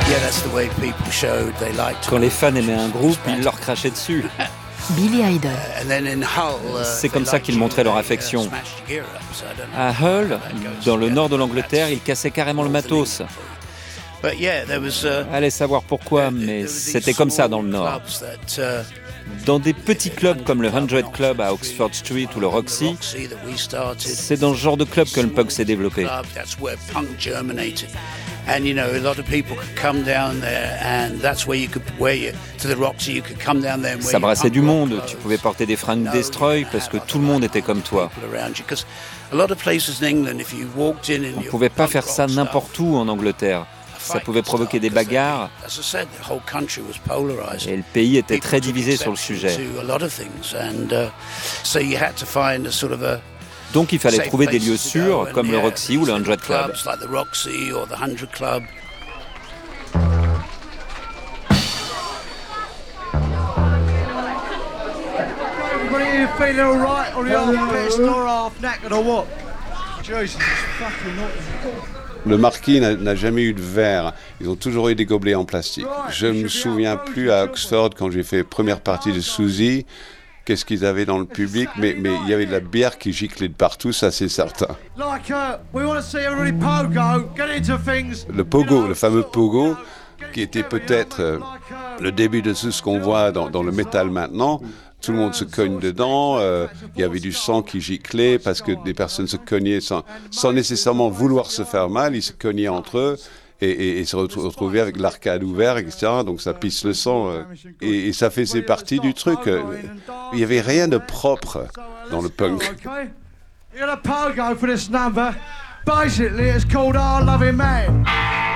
Quand les fans aimaient un groupe, ils leur crachaient dessus. Billy Idol. C'est comme ça qu'ils montraient leur affection. À Hull, dans le nord de l'Angleterre, ils cassaient carrément le matos. Allez savoir pourquoi, mais c'était comme ça dans le nord. Dans des petits clubs comme le 100 Club à Oxford Street ou le Roxy, c'est dans ce genre de club que le punk s'est développé. Ça brassait du monde, tu pouvais porter des fringues Destroy parce que tout le monde était comme toi. On ne pouvait pas faire ça n'importe où en Angleterre. Ça pouvait provoquer des bagarres et le pays était très divisé sur le sujet. Donc il fallait trouver des lieux sûrs comme le Roxy ou le 100 Club. Le marquis n'a jamais eu de verre. Ils ont toujours eu des gobelets en plastique. Je ne me souviens plus à Oxford, quand j'ai fait première partie de Susie, qu'est-ce qu'ils avaient dans le public, mais il y avait de la bière qui giclait de partout, ça c'est certain. Le pogo, le fameux pogo, qui était peut-être le début de tout ce qu'on voit dans le métal maintenant. Tout le monde se cogne dedans, il y avait du sang qui giclait parce que des personnes se cognaient sans nécessairement vouloir se faire mal, ils se cognaient entre eux et se retrouvaient avec l'arcade ouvert, etc. Donc ça pisse le sang et ça faisait partie du truc. Il n'y avait rien de propre dans le punk. You got a pogo for this number. Basically, it's called Our Loving Man.